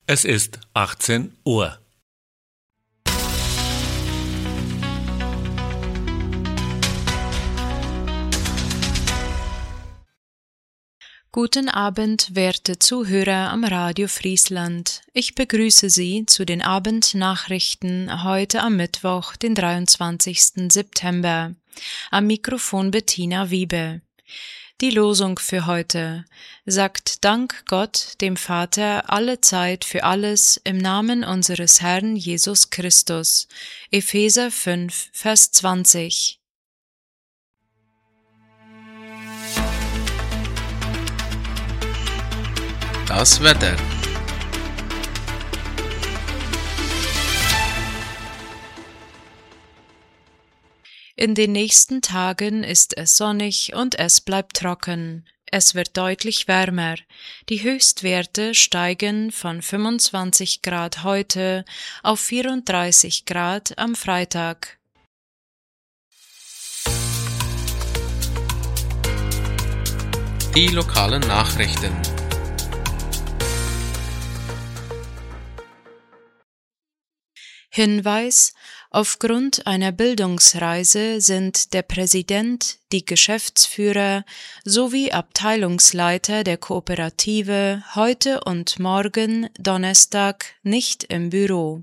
Es ist 18 Uhr. Guten Abend, werte Zuhörer am Radio Friesland. Ich begrüße Sie zu den Abendnachrichten heute am Mittwoch, den 23. September. Am Mikrofon Bettina Wiebe. Die Losung für heute sagt Dank Gott, dem Vater, alle Zeit für alles im Namen unseres Herrn Jesus Christus. Epheser 5, Vers 20. Das Wetter. In den nächsten Tagen ist es sonnig und es bleibt trocken. Es wird deutlich wärmer. Die Höchstwerte steigen von 25 Grad heute auf 34 Grad am Freitag. Die lokalen Nachrichten. Hinweis: Aufgrund einer Bildungsreise sind der Präsident, die Geschäftsführer sowie Abteilungsleiter der Kooperative heute und morgen, Donnerstag, nicht im Büro.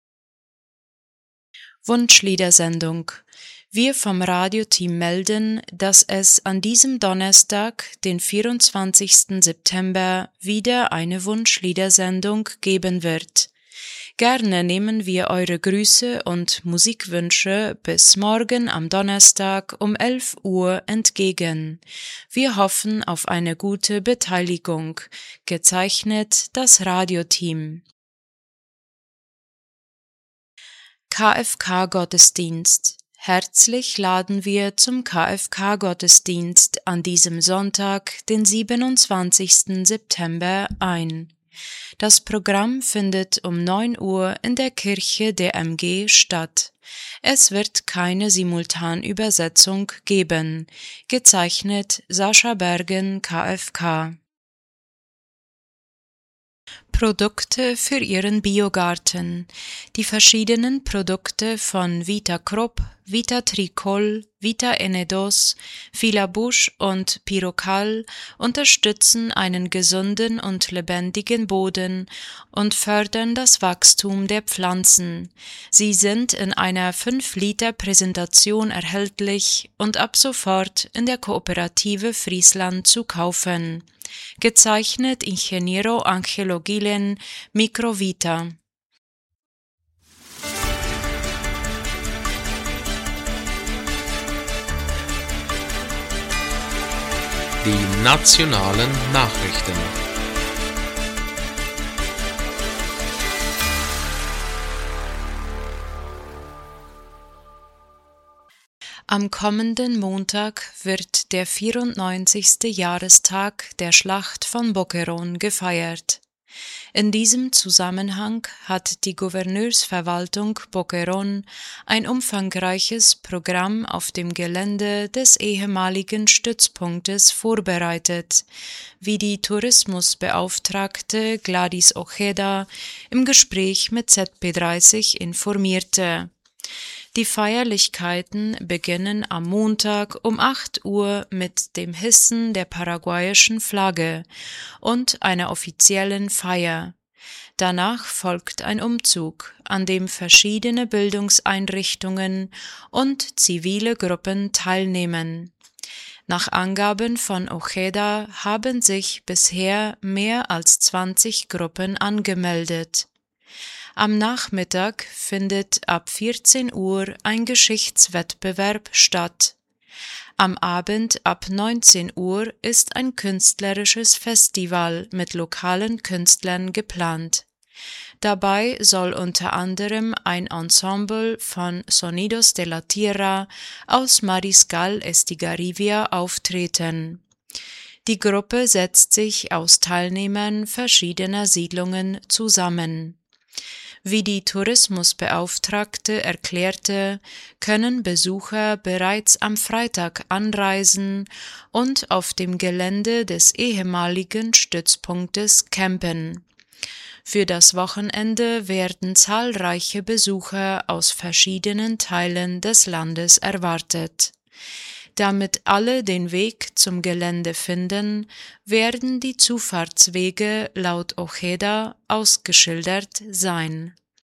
Wunschliedersendung. Wir vom Radioteam melden, dass es an diesem Donnerstag, den 24. September, wieder eine Wunschliedersendung geben wird. Gerne nehmen wir eure Grüße und Musikwünsche bis morgen am Donnerstag um 11 Uhr entgegen. Wir hoffen auf eine gute Beteiligung. Gezeichnet das Radioteam. KFK-Gottesdienst. Herzlich laden wir zum KFK-Gottesdienst an diesem Sonntag, den 27. September, ein. Das Programm findet um 9 Uhr in der Kirche der MG statt. Es wird keine Simultanübersetzung geben. Gezeichnet Sascha Bergen, KFK. Produkte für Ihren Biogarten. Die verschiedenen Produkte von Vitakrop, Vitatricol, Vitaenedos, Filabush und Pirocal unterstützen einen gesunden und lebendigen Boden und fördern das Wachstum der Pflanzen. Sie sind in einer 5-Liter-Präsentation erhältlich und ab sofort in der Kooperative Friesland zu kaufen. Gezeichnet Ingeniero Angelo Gilen, Microvita. Die nationalen Nachrichten. Am kommenden Montag wird der 94. Jahrestag der Schlacht von Boquerón gefeiert. In diesem Zusammenhang hat die Gouverneursverwaltung Boquerón ein umfangreiches Programm auf dem Gelände des ehemaligen Stützpunktes vorbereitet, wie die Tourismusbeauftragte Gladys Ojeda im Gespräch mit ZP30 informierte. Die Feierlichkeiten beginnen am Montag um 8 Uhr mit dem Hissen der paraguayischen Flagge und einer offiziellen Feier. Danach folgt ein Umzug, an dem verschiedene Bildungseinrichtungen und zivile Gruppen teilnehmen. Nach Angaben von Ojeda haben sich bisher mehr als 20 Gruppen angemeldet. Am Nachmittag findet ab 14 Uhr ein Geschichtswettbewerb statt. Am Abend ab 19 Uhr ist ein künstlerisches Festival mit lokalen Künstlern geplant. Dabei soll unter anderem ein Ensemble von Sonidos de la Tierra aus Mariscal Estigarribia auftreten. Die Gruppe setzt sich aus Teilnehmern verschiedener Siedlungen zusammen. Wie die Tourismusbeauftragte erklärte, können Besucher bereits am Freitag anreisen und auf dem Gelände des ehemaligen Stützpunktes campen. Für das Wochenende werden zahlreiche Besucher aus verschiedenen Teilen des Landes erwartet. Damit alle den Weg zum Gelände finden, werden die Zufahrtswege laut Ojeda ausgeschildert sein.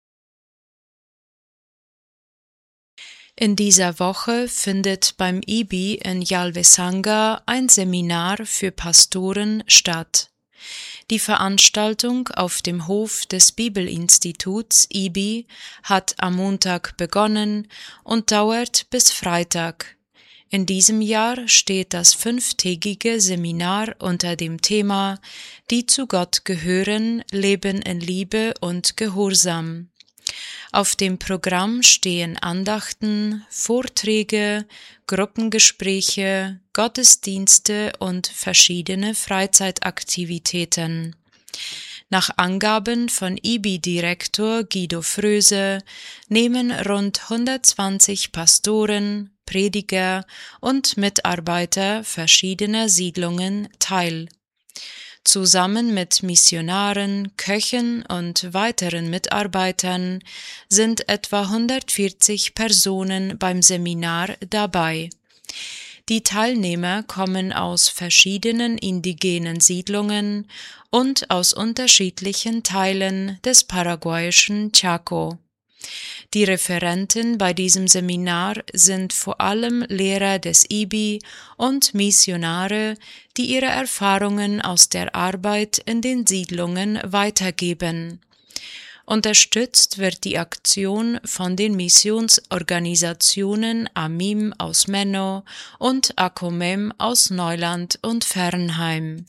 In dieser Woche findet beim IBI in Yalvesanga ein Seminar für Pastoren statt. Die Veranstaltung auf dem Hof des Bibelinstituts IBI hat am Montag begonnen und dauert bis Freitag. In diesem Jahr steht das 5-tägige Seminar unter dem Thema »Die zu Gott gehören, leben in Liebe und Gehorsam«. Auf dem Programm stehen Andachten, Vorträge, Gruppengespräche, Gottesdienste und verschiedene Freizeitaktivitäten. Nach Angaben von IBI-Direktor Guido Fröse nehmen rund 120 Pastoren, Prediger und Mitarbeiter verschiedener Siedlungen teil. Zusammen mit Missionaren, Köchen und weiteren Mitarbeitern sind etwa 140 Personen beim Seminar dabei. Die Teilnehmer kommen aus verschiedenen indigenen Siedlungen und aus unterschiedlichen Teilen des paraguayischen Chaco. Die Referenten bei diesem Seminar sind vor allem Lehrer des IBI und Missionare, die ihre Erfahrungen aus der Arbeit in den Siedlungen weitergeben. Unterstützt wird die Aktion von den Missionsorganisationen AMIM aus Menno und ACOMEM aus Neuland und Fernheim.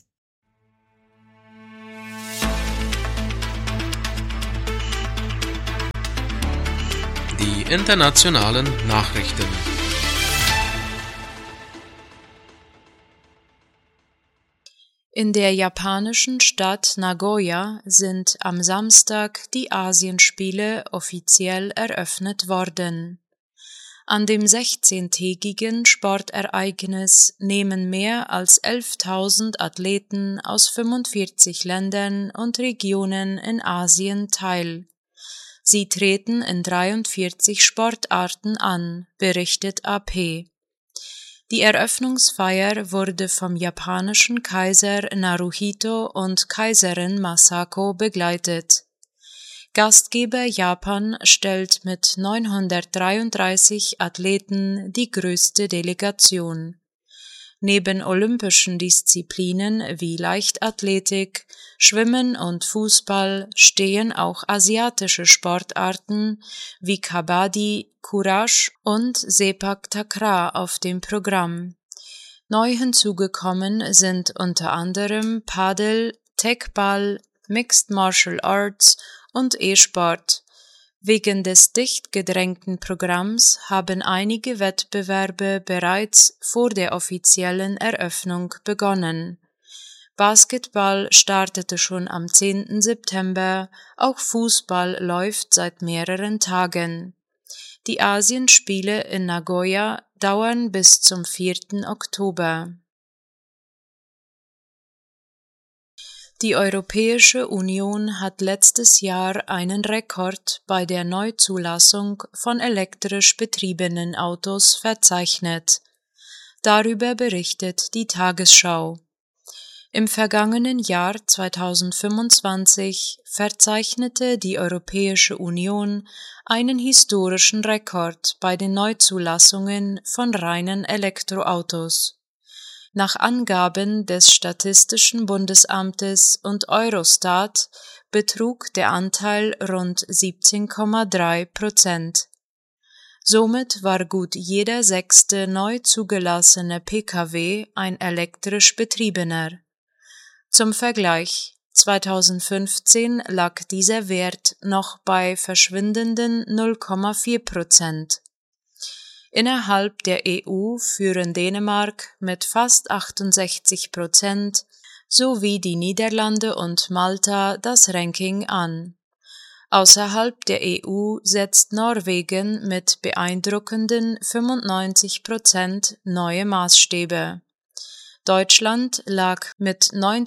Die internationalen Nachrichten. In der japanischen Stadt Nagoya sind am Samstag die Asienspiele offiziell eröffnet worden. An dem 16-tägigen Sportereignis nehmen mehr als 11.000 Athleten aus 45 Ländern und Regionen in Asien teil. Sie treten in 43 Sportarten an, berichtet AP. Die Eröffnungsfeier wurde vom japanischen Kaiser Naruhito und Kaiserin Masako begleitet. Gastgeber Japan stellt mit 933 Athleten die größte Delegation. Neben olympischen Disziplinen wie Leichtathletik, Schwimmen und Fußball stehen auch asiatische Sportarten wie Kabaddi, Courage und Sepak Takraw auf dem Programm. Neu hinzugekommen sind unter anderem Padel, Tekball, Mixed Martial Arts und E-Sport. Wegen des dicht gedrängten Programms haben einige Wettbewerbe bereits vor der offiziellen Eröffnung begonnen. Basketball startete schon am 10. September, auch Fußball läuft seit mehreren Tagen. Die Asienspiele in Nagoya dauern bis zum 4. Oktober. Die Europäische Union hat letztes Jahr einen Rekord bei der Neuzulassung von elektrisch betriebenen Autos verzeichnet. Darüber berichtet die Tagesschau. Im vergangenen Jahr 2025 verzeichnete die Europäische Union einen historischen Rekord bei den Neuzulassungen von reinen Elektroautos. Nach Angaben des Statistischen Bundesamtes und Eurostat betrug der Anteil rund 17,3%. Somit war gut jeder 6. neu zugelassene Pkw ein elektrisch betriebener. Zum Vergleich: 2015 lag dieser Wert noch bei verschwindenden 0,4%. Innerhalb der EU führen Dänemark mit fast 68% sowie die Niederlande und Malta das Ranking an. Außerhalb der EU setzt Norwegen mit beeindruckenden 95% neue Maßstäbe. Deutschland lag mit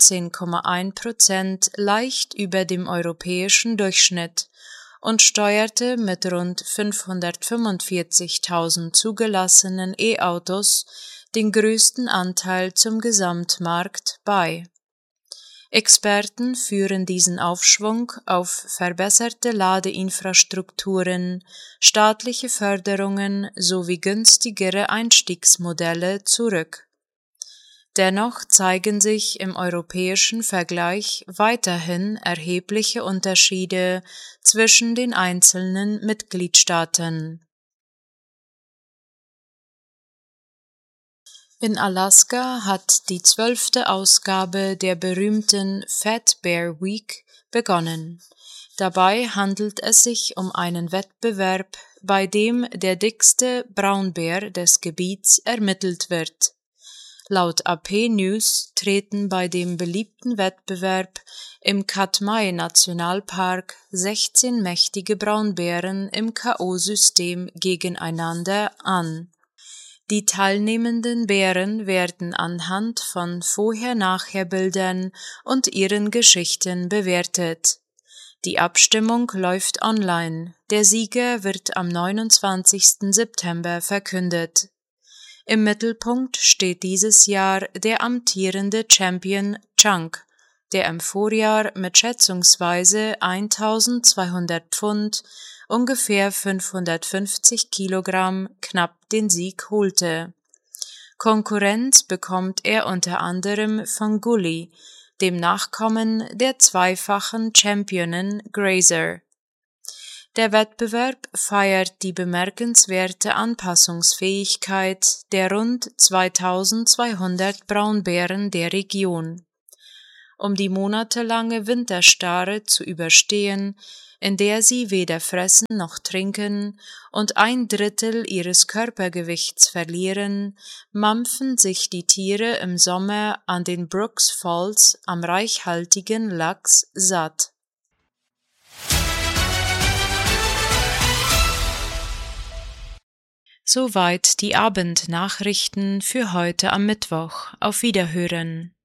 19,1% leicht über dem europäischen Durchschnitt und steuerte mit rund 545.000 zugelassenen E-Autos den größten Anteil zum Gesamtmarkt bei. Experten führen diesen Aufschwung auf verbesserte Ladeinfrastrukturen, staatliche Förderungen sowie günstigere Einstiegsmodelle zurück. Dennoch zeigen sich im europäischen Vergleich weiterhin erhebliche Unterschiede zwischen den einzelnen Mitgliedstaaten. In Alaska hat die 12. Ausgabe der berühmten Fat Bear Week begonnen. Dabei handelt es sich um einen Wettbewerb, bei dem der dickste Braunbär des Gebiets ermittelt wird. Laut AP News treten bei dem beliebten Wettbewerb im Katmai-Nationalpark 16 mächtige Braunbären im K.O.-System gegeneinander an. Die teilnehmenden Bären werden anhand von Vorher-Nachher-Bildern und ihren Geschichten bewertet. Die Abstimmung läuft online. Der Sieger wird am 29. September verkündet. Im Mittelpunkt steht dieses Jahr der amtierende Champion Chunk, der im Vorjahr mit schätzungsweise 1.200 Pfund, ungefähr 550 Kilogramm, knapp den Sieg holte. Konkurrenz bekommt er unter anderem von Gully, dem Nachkommen der zweifachen Championin Grazer. Der Wettbewerb feiert die bemerkenswerte Anpassungsfähigkeit der rund 2200 Braunbären der Region. Um die monatelange Winterstarre zu überstehen, in der sie weder fressen noch trinken und 1/3 ihres Körpergewichts verlieren, mampfen sich die Tiere im Sommer an den Brooks Falls am reichhaltigen Lachs satt. Soweit die Abendnachrichten für heute am Mittwoch. Auf Wiederhören.